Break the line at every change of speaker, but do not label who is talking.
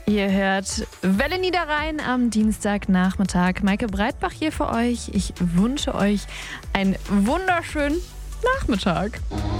Ihr hört Welle Niederrhein am Dienstagnachmittag. Maike Breitbach hier für euch. Ich wünsche euch einen wunderschönen Nachmittag.